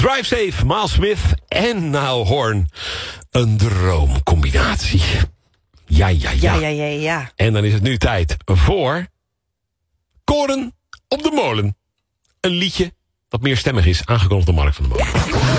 Drive Safe, Miles Smith en Niall Horan. Een droomcombinatie. Ja. En dan is het nu tijd voor... Koren op de molen. Een liedje dat meer stemmig is, aangekondigd door Mark van der Molen.